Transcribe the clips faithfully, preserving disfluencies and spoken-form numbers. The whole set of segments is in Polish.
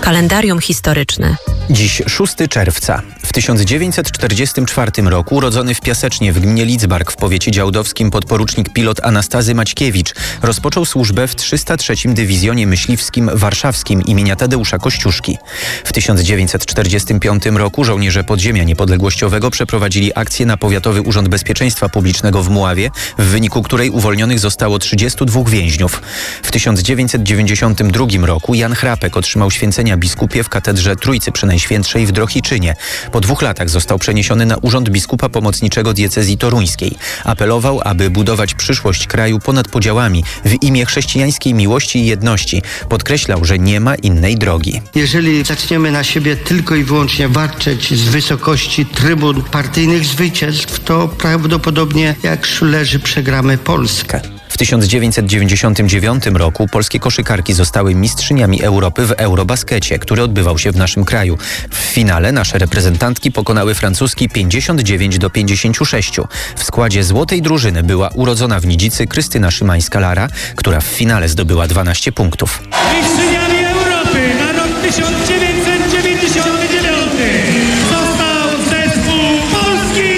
Kalendarium historyczne. Dziś szóstego czerwca. W tysiąc dziewięćset czterdziestym czwartym roku urodzony w Piasecznie w gminie Lidzbark w powiecie działdowskim podporucznik pilot Anastazy Maćkiewicz rozpoczął służbę w trzysta trzecim Dywizjonie Myśliwskim Warszawskim imienia Tadeusza Kościuszki. W tysiąc dziewięćset czterdziestym piątym roku żołnierze Podziemia Niepodległościowego przeprowadzili akcję na Powiatowy Urząd Bezpieczeństwa Publicznego w Mławie, w wyniku której uwolnionych zostało trzydziestu dwóch więźniów. W tysiąc dziewięćset dziewięćdziesiątym drugim roku Jan Hrapek otrzymał święcenia biskupie w katedrze Trójcy Przenajświętszej w Drohiczynie. Po dwóch latach został przeniesiony na urząd biskupa pomocniczego diecezji toruńskiej. Apelował, aby budować przyszłość kraju ponad podziałami w imię chrześcijańskiej miłości i jedności. Podkreślał, że nie ma innej drogi. Jeżeli zaczniemy na siebie tylko i wyłącznie warczeć z wysokości trybun partyjnych zwycięstw, to prawdopodobnie jak szulerzy przegramy Polskę. W tysiąc dziewięćset dziewięćdziesiątym dziewiątym roku polskie koszykarki zostały mistrzyniami Europy w Eurobaskecie, który odbywał się w naszym kraju. W finale nasze reprezentantki pokonały francuski pięćdziesiąt dziewięć do pięćdziesięciu sześciu. W składzie złotej drużyny była urodzona w Nidzicy Krystyna Szymańska-Lara, która w finale zdobyła dwanaście punktów. Mistrzyniami Europy na rok tysiąc dziewięćset dziewięćdziesiąty dziewiąty został zespół polski!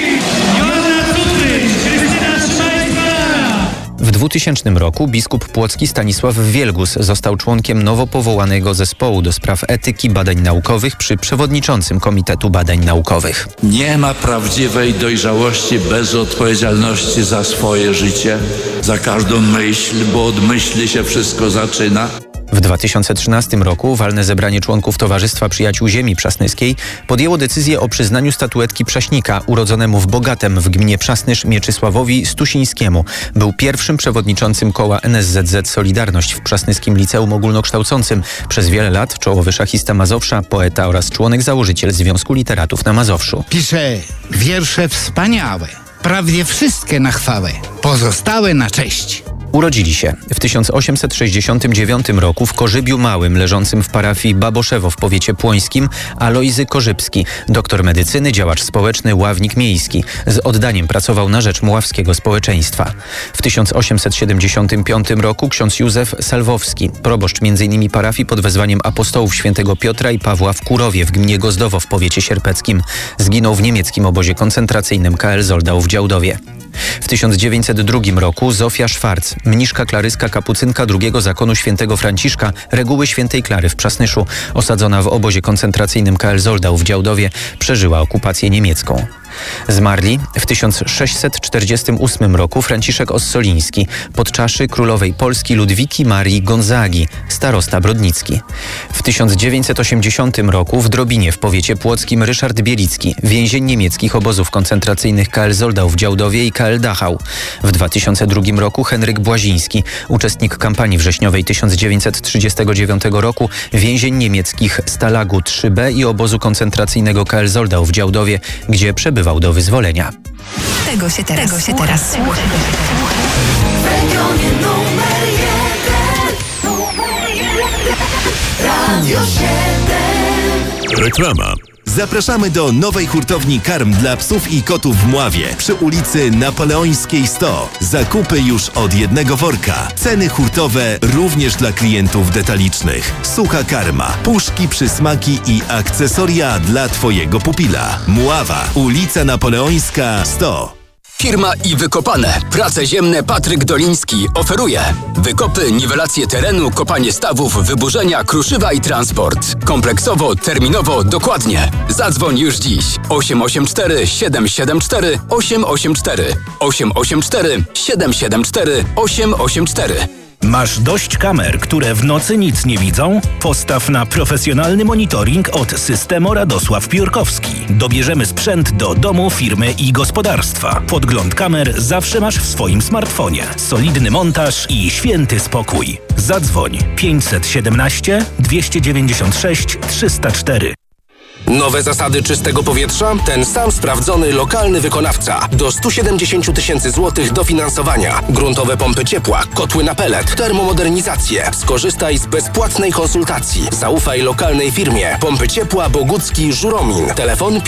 Joanna Cudryś, Krystyna Szymańska-Lara. W dwutysięcznym roku biskup płocki Stanisław Wielgus został członkiem nowo powołanego zespołu do spraw etyki badań naukowych przy przewodniczącym Komitetu Badań Naukowych. Nie ma prawdziwej dojrzałości bez odpowiedzialności za swoje życie, za każdą myśl, bo od myśli się wszystko zaczyna. W dwa tysiące trzynastym roku walne zebranie członków Towarzystwa Przyjaciół Ziemi Przasnyskiej podjęło decyzję o przyznaniu statuetki Przaśnika urodzonemu w Bogatem w gminie Przasnysz Mieczysławowi Stusińskiemu. Był pierwszym przewodniczącym koła N S Z Z Solidarność w Przasnyskim Liceum Ogólnokształcącym. Przez wiele lat czołowy szachista Mazowsza, poeta oraz członek założyciel Związku Literatów na Mazowszu. Pisze wiersze wspaniałe, prawie wszystkie na chwałę, pozostałe na cześć. Urodzili się w tysiąc osiemset sześćdziesiątym dziewiątym roku w Korzybiu Małym, leżącym w parafii Baboszewo w powiecie płońskim, Alojzy Korzybski, doktor medycyny, działacz społeczny, ławnik miejski. Z oddaniem pracował na rzecz muławskiego społeczeństwa. W tysiąc osiemset siedemdziesiątym piątym roku ksiądz Józef Salwowski, proboszcz m.in. parafii pod wezwaniem apostołów świętego Piotra i Pawła w Kurowie w gminie Gozdowo w powiecie sierpeckim. Zginął w niemieckim obozie koncentracyjnym K L Zoldau w Działdowie. W tysiąc dziewięćset drugim roku Zofia Szwarc, mniszka klaryska kapucynka drugiego zakonu świętego Franciszka, reguły świętej Klary w Przasnyszu, osadzona w obozie koncentracyjnym K L Zoldau w Działdowie, przeżyła okupację niemiecką. Zmarli w tysiąc sześćset czterdziestym ósmym roku Franciszek Ossoliński, podczaszy królowej Polski Ludwiki Marii Gonzagi, starosta brodnicki. W tysiąc dziewięćset osiemdziesiątym roku w Drobinie w powiecie płockim Ryszard Bielicki, więzień niemieckich obozów koncentracyjnych K L Zoldau w Działdowie i K L Dachau. W dwa tysiące drugim roku Henryk Błaziński, uczestnik kampanii wrześniowej tysiąc dziewięćset trzydziestego dziewiątego roku, więzień niemieckich Stalagu trzy B i obozu koncentracyjnego K L Zoldau w Działdowie, gdzie przebywał do wyzwolenia. Tego się teraz, Tego się teraz słucha. W regionie numer jeden, Radio siedem. Reklama. Zapraszamy do nowej hurtowni karm dla psów i kotów w Mławie przy ulicy Napoleońskiej sto. Zakupy już od jednego worka. Ceny hurtowe również dla klientów detalicznych. Sucha karma, puszki, przysmaki i akcesoria dla Twojego pupila. Mława, ulica Napoleońska sto. Firma i Wykopane. Prace ziemne Patryk Doliński oferuje wykopy, niwelację terenu, kopanie stawów, wyburzenia, kruszywa i transport. Kompleksowo, terminowo, dokładnie. Zadzwoń już dziś. osiem osiem cztery siedem siedem cztery osiem osiem cztery osiem osiem cztery siedem siedem cztery osiem osiem cztery. Masz dość kamer, które w nocy nic nie widzą? Postaw na profesjonalny monitoring od Systemo Radosław Piórkowski. Dobierzemy sprzęt do domu, firmy i gospodarstwa. Podgląd kamer zawsze masz w swoim smartfonie. Solidny montaż i święty spokój. Zadzwoń pięćset siedemnaście dwieście dziewięćdziesiąt sześć trzysta cztery. Nowe zasady czystego powietrza? Ten sam sprawdzony lokalny wykonawca. Do stu siedemdziesięciu tysięcy złotych dofinansowania. Gruntowe pompy ciepła, kotły na pelet, termomodernizację. Skorzystaj z bezpłatnej konsultacji. Zaufaj lokalnej firmie. Pompy ciepła Bogucki Żuromin. Telefon